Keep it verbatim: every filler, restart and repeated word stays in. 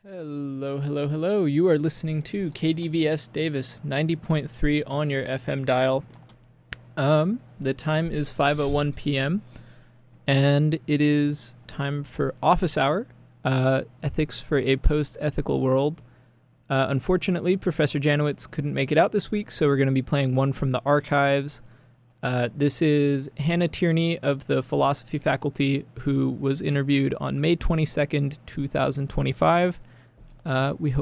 Hello, hello, hello. You are listening to K D V S Davis ninety point three on your F M dial. Um, the time is five oh one p.m. and it is time for Office Hour, uh, Ethics for a Post-Ethical World. Uh, unfortunately, Professor Janowitz couldn't make it out this week, so we're going to be playing one from the archives. Uh, this is Hannah Tierney of the philosophy faculty, who was interviewed on May twenty-second, twenty twenty-five. Uh, we hope